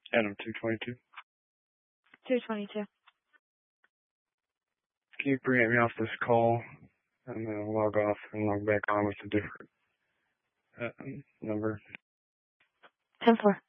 Adam 222. 222. Can you preempt me off this call and then log off and log back on with a different number? 10-4.